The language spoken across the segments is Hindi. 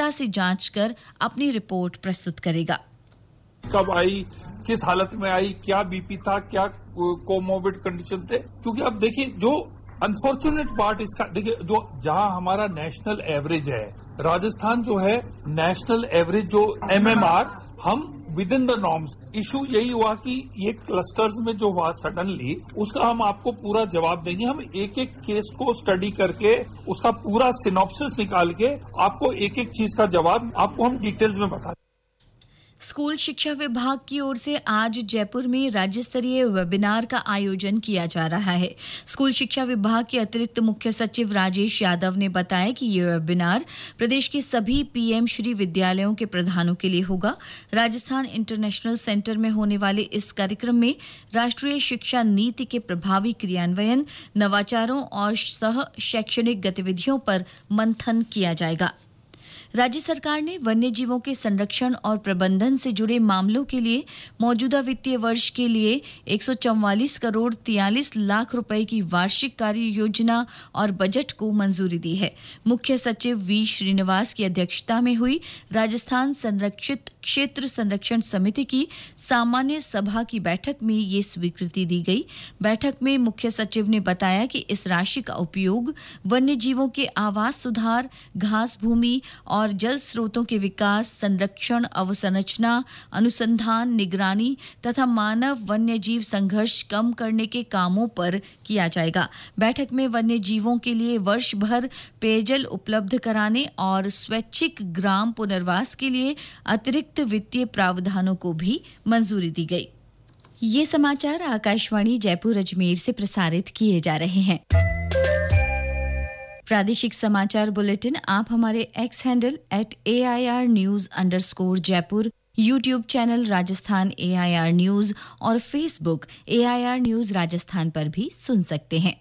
गंभीरता से जांच कर अपनी रिपोर्ट प्रस्तुत करेगा। कब आई, किस हालत में आई, क्या बीपी था, क्या कोमोबिड कंडीशन थे, क्योंकि अब देखिए जो अनफॉर्चुनेट पार्ट इसका, देखिए जो जहां हमारा नेशनल एवरेज है, राजस्थान जो है नेशनल एवरेज जो एमएमआर, हम with in the norms. Issue यही हुआ कि ये क्लस्टर्स में जो हुआ सडनली, उसका हम आपको पूरा जवाब देंगे। हम एक एक केस को स्टडी करके उसका पूरा सिनॉप्सिस निकाल के आपको एक एक चीज का जवाब आपको हम डिटेल्स में बता। स्कूल शिक्षा विभाग की ओर से आज जयपुर में राज्य स्तरीय वेबिनार का आयोजन किया जा रहा है। स्कूल शिक्षा विभाग के अतिरिक्त मुख्य सचिव राजेश यादव ने बताया कि ये वेबिनार प्रदेश के सभी पीएम श्री विद्यालयों के प्रधानों के लिए होगा। राजस्थान इंटरनेशनल सेंटर में होने वाले इस कार्यक्रम में राष्ट्रीय शिक्षा नीति के प्रभावी क्रियान्वयन, नवाचारों और सह शैक्षणिक गतिविधियों पर मंथन किया जाएगा। राज्य सरकार ने वन्य जीवों के संरक्षण और प्रबंधन से जुड़े मामलों के लिए मौजूदा वित्तीय वर्ष के लिए 144 करोड़ 43 लाख रुपए की वार्षिक कार्य योजना और बजट को मंजूरी दी है। मुख्य सचिव वी श्रीनिवास की अध्यक्षता में हुई राजस्थान संरक्षित क्षेत्र संरक्षण समिति की सामान्य सभा की बैठक में ये स्वीकृति दी गई। बैठक में मुख्य सचिव ने बताया कि इस राशि का उपयोग वन्य जीवों के आवास सुधार, घास भूमि और जल स्रोतों के विकास, संरक्षण, अवसंरचना, अनुसंधान, निगरानी तथा मानव वन्य जीव संघर्ष कम करने के कामों पर किया जाएगा। बैठक में वन्य जीवों के लिए वर्ष भर पेयजल उपलब्ध कराने और स्वैच्छिक ग्राम पुनर्वास के लिए अतिरिक्त वित्तीय प्रावधानों को भी मंजूरी दी गई। ये समाचार आकाशवाणी जयपुर अजमेर से प्रसारित किए जा रहे हैं। प्रादेशिक समाचार बुलेटिन आप हमारे x handle @AIR_News_Jaipur, YouTube channel Rajasthan AIR news और फेसबुक AIR न्यूज राजस्थान पर भी सुन सकते हैं।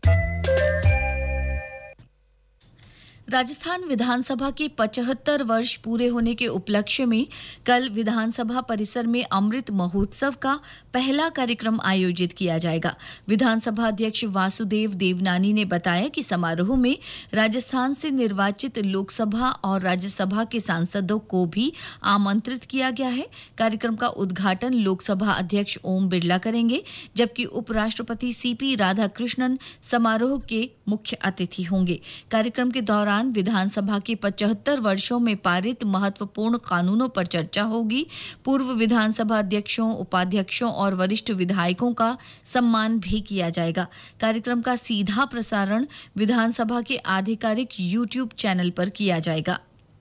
राजस्थान विधानसभा के 75 वर्ष पूरे होने के उपलक्ष्य में कल विधानसभा परिसर में अमृत महोत्सव का पहला कार्यक्रम आयोजित किया जाएगा। विधानसभा अध्यक्ष वासुदेव देवनानी ने बताया कि समारोह में राजस्थान से निर्वाचित लोकसभा और राज्यसभा के सांसदों को भी आमंत्रित किया गया है। कार्यक्रम का उद्घाटन लोकसभा अध्यक्ष ओम बिरला करेंगे, जबकि उपराष्ट्रपति CP राधाकृष्णन समारोह के मुख्य अतिथि होंगे। कार्यक्रम के दौरान विधानसभा के 75 वर्षों में पारित महत्वपूर्ण कानूनों पर चर्चा होगी। पूर्व विधानसभा अध्यक्षों, उपाध्यक्षों और वरिष्ठ विधायकों का सम्मान भी किया जाएगा। कार्यक्रम का सीधा प्रसारण विधानसभा के आधिकारिक यूट्यूब चैनल पर किया जाएगा।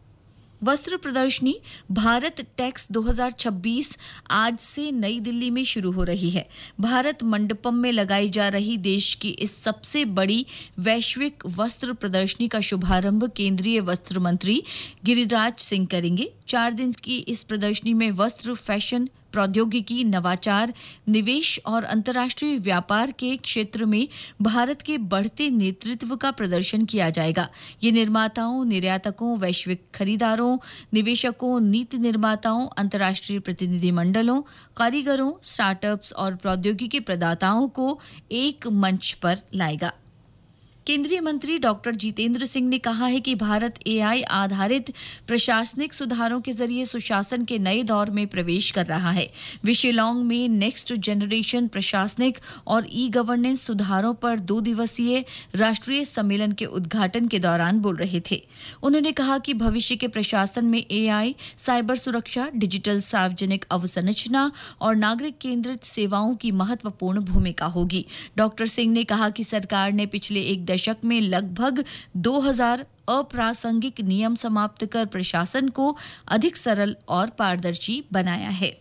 वस्त्र प्रदर्शनी भारत टेक्स 2026 आज से नई दिल्ली में शुरू हो रही है। भारत मंडपम में लगाई जा रही देश की इस सबसे बड़ी वैश्विक वस्त्र प्रदर्शनी का शुभारंभ केंद्रीय वस्त्र मंत्री गिरिराज सिंह करेंगे। 4 दिन की इस प्रदर्शनी में वस्त्र, फैशन, प्रौद्योगिकी, नवाचार, निवेश और अंतर्राष्ट्रीय व्यापार के क्षेत्र में भारत के बढ़ते नेतृत्व का प्रदर्शन किया जाएगा। ये निर्माताओं, निर्यातकों, वैश्विक खरीदारों, निवेशकों, नीति निर्माताओं, अंतर्राष्ट्रीय प्रतिनिधिमंडलों, कारीगरों, स्टार्टअप्स और प्रौद्योगिकी प्रदाताओं को एक मंच पर लाएगा। केंद्रीय मंत्री डॉक्टर जितेंद्र सिंह ने कहा है कि भारत AI आधारित प्रशासनिक सुधारों के जरिए सुशासन के नए दौर में प्रवेश कर रहा है। वे शिलांग में नेक्स्ट जनरेशन प्रशासनिक और ई-गवर्नेंस सुधारों पर 2 दिवसीय राष्ट्रीय सम्मेलन के उद्घाटन के दौरान बोल रहे थे। उन्होंने कहा कि भविष्य के प्रशासन में AI, साइबर सुरक्षा, डिजिटल सार्वजनिक अवसंरचना और नागरिक केंद्रित सेवाओं की महत्वपूर्ण भूमिका होगी। डॉक्टर सिंह ने कहा कि सरकार ने पिछले एक दशक में लगभग 2000 अप्रासंगिक नियम समाप्त कर प्रशासन को अधिक सरल और पारदर्शी बनाया है।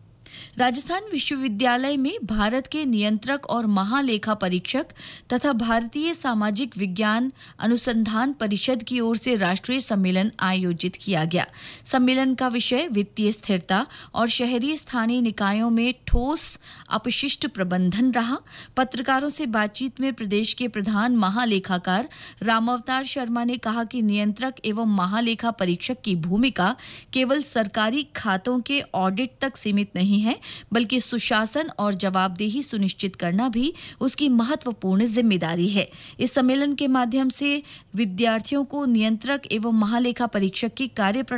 राजस्थान विश्वविद्यालय में भारत के नियंत्रक और महालेखा परीक्षक तथा भारतीय सामाजिक विज्ञान अनुसंधान परिषद की ओर से राष्ट्रीय सम्मेलन आयोजित किया गया। सम्मेलन का विषय वित्तीय स्थिरता और शहरी स्थानीय निकायों में ठोस अपशिष्ट प्रबंधन रहा। पत्रकारों से बातचीत में प्रदेश के प्रधान महालेखाकार रामावतार शर्मा ने कहा कि नियंत्रक एवं महालेखा परीक्षक की भूमिका केवल सरकारी खातों के ऑडिट तक सीमित नहीं है, बल्कि सुशासन और जवाबदेही सुनिश्चित करना भी उसकी महत्वपूर्ण जिम्मेदारी है। इस सम्मेलन के माध्यम से विद्यार्थियों को नियंत्रक एवं महालेखा परीक्षक की कार्य